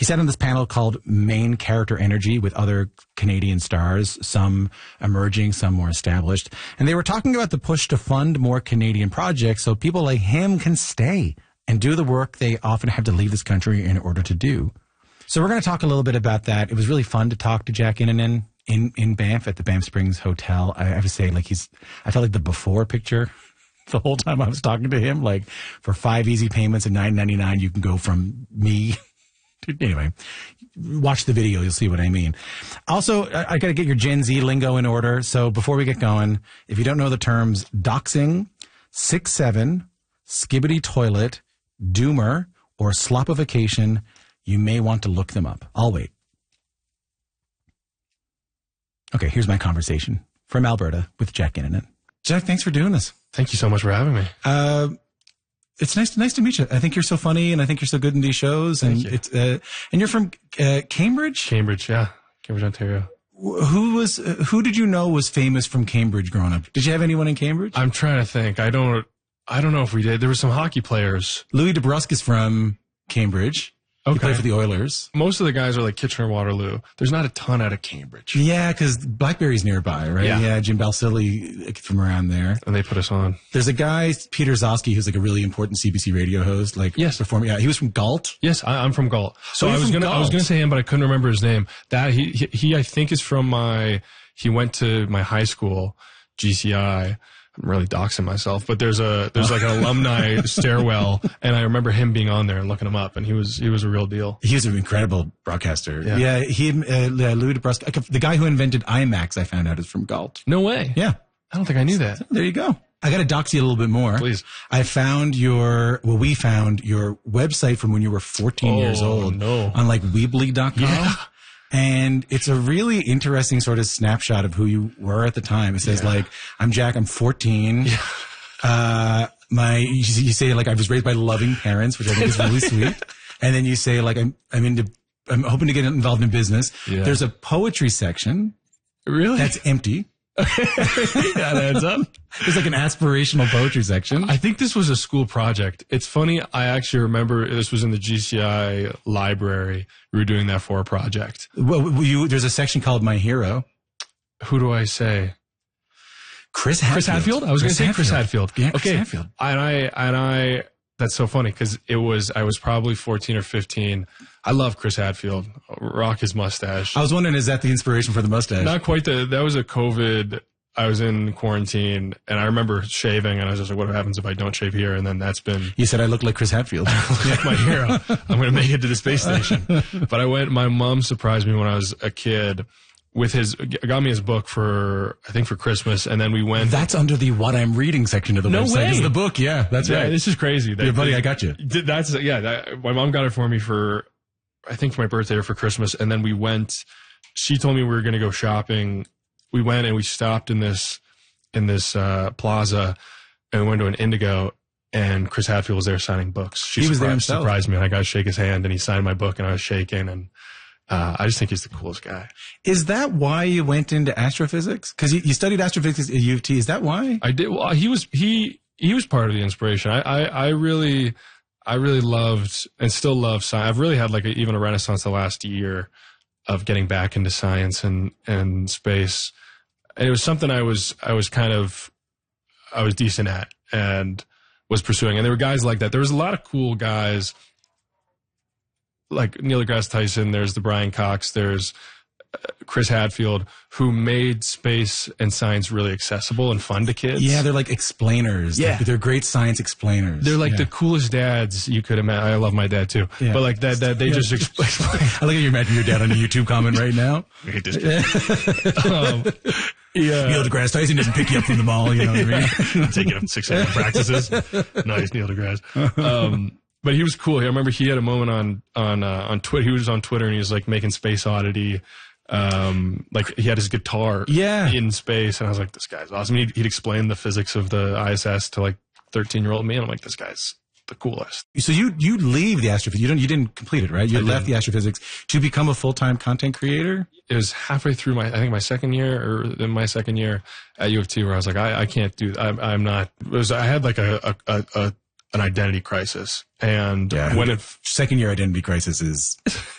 sat on this panel called Main Character Energy with other Canadian stars, some emerging, some more established. And they were talking about the push to fund more Canadian projects so people like him can stay and do the work they often have to leave this country in order to do. So we're going to talk a little bit about that. It was really fun to talk to Jack Innanen in Banff at the Banff Springs Hotel. I have to say, like, I felt like the before picture the whole time I was talking to him. Like, for 5 easy payments at $9.99, you can go from me to, anyway, watch the video. You'll see what I mean. Also, I got to get your Gen Z lingo in order. So before we get going, if you don't know the terms doxing, 6'7", skibbity toilet, doomer, or slopification, you may want to look them up. I'll wait. Okay, here's my conversation from Alberta with Jack Innanen. Jack, thanks for doing this. Thank you so much for having me. It's nice to meet you. I think you're so funny, and I think you're so good in these shows. And Thank you. And you're from Cambridge? Cambridge, yeah. Cambridge, Ontario. Who did you know was famous from Cambridge growing up? Did you have anyone in Cambridge? I'm trying to think. I don't know if we did. There were some hockey players. Louis DeBrusque is from Cambridge. Okay. He played for the Oilers. Most of the guys are like Kitchener-Waterloo. There's not a ton out of Cambridge. Yeah, because Blackberry's nearby, right? Yeah. Jim Balsillie from around there. And they put us on. There's a guy, Peter Zosky, who's like a really important CBC radio host. Like, yes, performing. Yeah, he was from Galt. Yes, I'm from Galt. So I was gonna say him, but I couldn't remember his name. That he I think is from he went to my high school, GCI. I'm really doxing myself, but there's like an alumni stairwell, and I remember him being on there and looking him up, and he was a real deal. He was an incredible broadcaster. Yeah, Louis DeBrusque, the guy who invented IMAX, I found out, is from Galt. No way. Yeah, I don't think I knew that. There you go. I got to dox you a little bit more. Please. We found your website from when you were 14 years old. No. On like Weebly.com. Yeah. And it's a really interesting sort of snapshot of who you were at the time. It says like, I'm Jack, I'm 14. Yeah. You say like, I was raised by loving parents, which I think is really sweet. And then you say like, I'm hoping to get involved in business. Yeah. There's a poetry section. Really? That's empty. That adds up. There's like an aspirational poetry section. I think this was a school project. It's funny. I actually remember this was in the GCI library. We were doing that for a project. Well, there's a section called My Hero. Who do I say? Chris Hadfield. Chris Hadfield? I was going to say Chris Hadfield. Yeah, okay. Chris Hadfield. And I, that's so funny because I was probably 14 or 15. I love Chris Hadfield. Rock his mustache. I was wondering, is that the inspiration for the mustache? Not quite. That was a COVID. I was in quarantine and I remember shaving and I was just like, what happens if I don't shave here? And then that's been. You said I look like Chris Hadfield. Like my hero. I'm going to make it to the space station. But my mom surprised me when I was a kid with got me his book for Christmas. And then we went. That's under the what I'm reading section of the website. Way. Is the book. Yeah, that's right. This is crazy. Yeah, buddy, I got you. My mom got it for me for my birthday or for Christmas. And then we went, she told me we were going to go shopping. We went and we stopped in this plaza and we went to an Indigo and Chris Hadfield was there signing books. He was there himself. Surprised me and I got to shake his hand and he signed my book and I was shaking and I just think he's the coolest guy. Is that why you went into astrophysics? Because you studied astrophysics at U of T. Is that why? I did. Well, he was part of the inspiration. I really loved and still love science. I've really had even a renaissance the last year of getting back into science and space. And it was something I was decent at and was pursuing. And there were guys like that. There was a lot of cool guys like Neil deGrasse Tyson. There's the Brian Cox. There's Chris Hadfield, who made space and science really accessible and fun to kids. Yeah, they're like explainers. Yeah. They're great science explainers. They're like the coolest dads you could imagine. I love my dad too. Yeah. But like that they just explain. I like how you imagine your dad on a YouTube comment right now. I hate this kid. Yeah. Neil deGrasse Tyson doesn't pick you up from the mall, you know what I mean? Take it up 6 a.m. practices. Nice, Neil deGrasse. But he was cool. I remember he had a moment on Twitter. He was on Twitter and he was like making Space Oddity. Like he had his guitar in space, and I was like, this guy's awesome. He'd explain the physics of the ISS to like 13-year-old me, and I'm like, this guy's the coolest. So you leave the astrophysics. You didn't complete it, right? You left the astrophysics to become a full-time content creator? It was halfway through my second year or in my second year at U of T where I was like, I can't do that. I'm not. I had like an identity crisis, and when second year identity crisis is